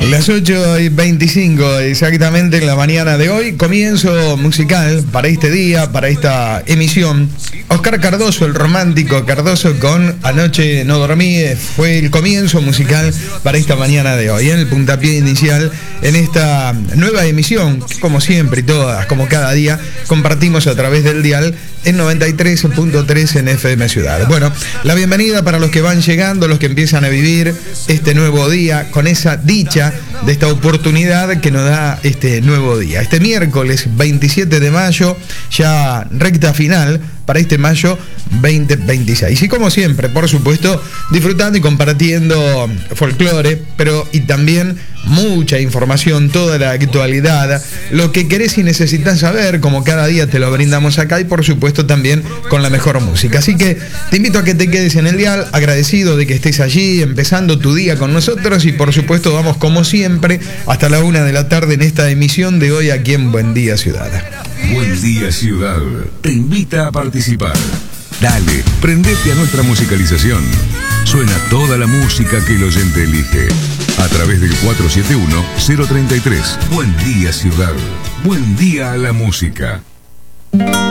Las 8:25 exactamente en la mañana de hoy, comienzo musical para este día, para esta emisión. Oscar Cardoso, el romántico Cardoso con Anoche no dormí, fue el comienzo musical para esta mañana de hoy, en el puntapié inicial en esta nueva emisión, que como siempre y todas, como cada día, compartimos a través del dial en 93.3 en FM Ciudad. Bueno, la bienvenida para los que van llegando, los que empiezan a vivir este nuevo día, con esa dicha de esta oportunidad que nos da este nuevo día. Este miércoles 27 de mayo, ya recta final para este mayo 2026. Y como siempre, por supuesto, disfrutando y compartiendo folclore, pero y también mucha información, toda la actualidad, lo que querés y necesitas saber, como cada día te lo brindamos acá, y por supuesto también con la mejor música. Así que te invito a que te quedes en el dial, agradecido de que estés allí, empezando tu día con nosotros, y por supuesto vamos como siempre hasta la 1 de la tarde en esta emisión de hoy aquí en Buen Día Ciudad. Buen Día Ciudad te invita a participar. Dale, prendete a nuestra musicalización. Suena toda la música que el oyente elige. A través del 471-033. Buen Día Ciudad. Buen día a la música.